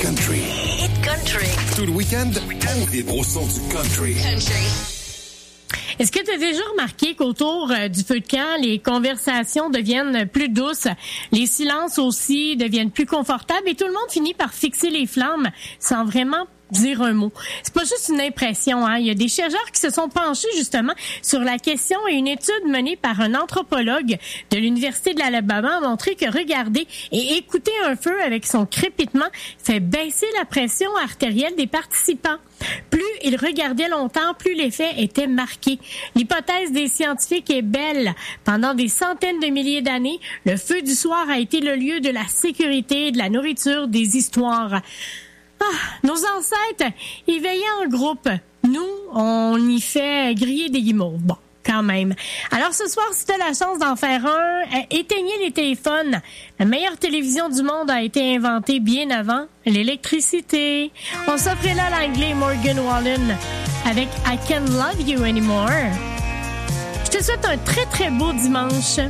country. Hit country. Tout le week-end, on vibre au son du country. Est-ce que tu as déjà remarqué qu'autour du feu de camp, les conversations deviennent plus douces, les silences aussi deviennent plus confortables et tout le monde finit par fixer les flammes sans vraiment dire un mot. C'est pas juste une impression, hein. Il y a des chercheurs qui se sont penchés justement sur la question et une étude menée par un anthropologue de l'Université de l'Alabama a montré que regarder et écouter un feu avec son crépitement fait baisser la pression artérielle des participants. Plus ils regardaient longtemps, plus l'effet était marqué. L'hypothèse des scientifiques est belle. Pendant des centaines de milliers d'années, le feu du soir a été le lieu de la sécurité, de la nourriture, des histoires. Nos ancêtres, ils veillaient en groupe. Nous, on y fait griller des guimauves. Bon, quand même. Alors ce soir, si tu as la chance d'en faire un, éteignez les téléphones. La meilleure télévision du monde a été inventée bien avant l'électricité. On s'offrait là l'anglais Morgan Wallen avec I Can't Love You Anymore. Je te souhaite un très très beau dimanche.